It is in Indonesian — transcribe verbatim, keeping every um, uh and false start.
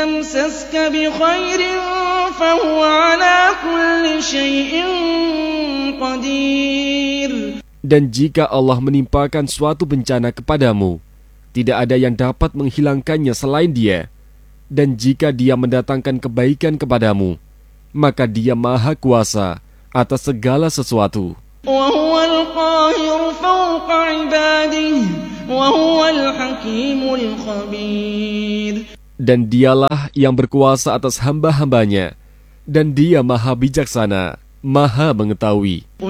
يمسسك بخير فهو على كل شيء قدير. Dan jika Allah menimpakan suatu bencana kepadamu, tidak ada yang dapat menghilangkannya selain Dia. Dan jika Dia mendatangkan kebaikan kepadamu, maka Dia maha kuasa atas segala sesuatu. وهو القاهر فوق عباده وهو الحكيم الخبير. Dan Dialah yang berkuasa atas hamba-hambanya, dan Dia maha bijaksana, maha mengetahui.